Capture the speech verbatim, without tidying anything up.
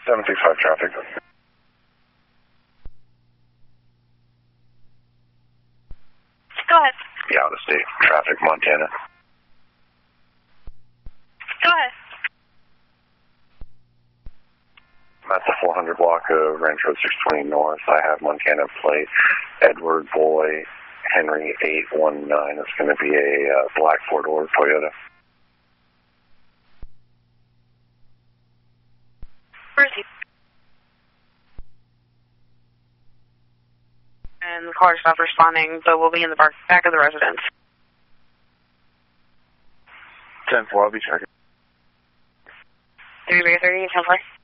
seven six five traffic. Go ahead. Yeah, out of state traffic, Montana. Go ahead. I'm at the four hundred block of Ranch Road six twenty North. I have Montana plate Edward Boy Henry eight one nine. It's going to be a uh, black four-door Toyota. Where is he? And the car's not responding, but we'll be in the back, back of the residence. ten four, I'll be checking. three three three, ten four.